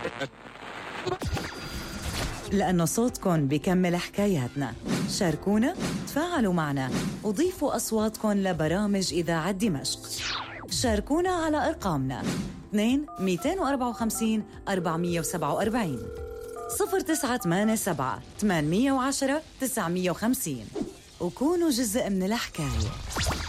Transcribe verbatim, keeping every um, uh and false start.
لأنه صوتكن بيكمل حكاياتنا. شاركونا، تفاعلوا معنا، وضيفوا أصواتكن لبرامج إذاعة دمشق. شاركونا على أرقامنا اثنين مئتين وأربعة وخمسين أربعمئة وسبعة وأربعين صفر تسعة ثمانية سبعة ثمانية عشرة تسعمئة وخمسين، وكونوا جزء من الحكاية.